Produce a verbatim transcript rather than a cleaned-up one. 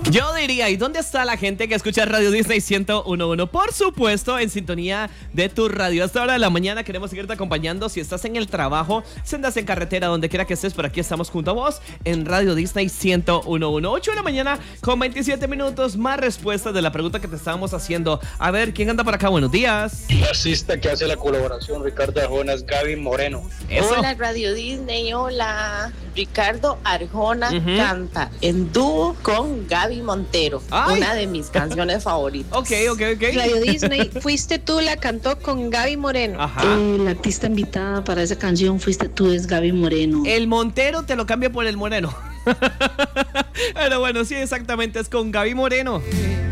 Yo diría, ¿y dónde está la gente que escucha Radio Disney ciento uno punto uno? Por supuesto, en sintonía de tu radio. Hasta hora de la mañana queremos seguirte acompañando. Si estás en el trabajo, si andas en carretera, donde quiera que estés, por aquí estamos junto a vos en Radio Disney ciento uno punto uno. ocho de la mañana con veintisiete minutos. Más respuestas de la pregunta que te estábamos haciendo. A ver, ¿quién anda por acá? Buenos días. El artista que hace la colaboración, Ricardo Arjona, es Gaby Moreno. Eso. Hola Radio Disney, hola. Ricardo Arjona Ujú. canta en dúo con Gaby Montero, Ay. una de mis canciones favoritas. Ok, ok, ok. Radio Disney, Fuiste tú, la cantó con Gaby Moreno. Ajá. Eh, la artista invitada para esa canción fuiste tú, es Gaby Moreno. El Montero te lo cambia por el Moreno. Pero bueno, sí, exactamente, es con Gaby Moreno.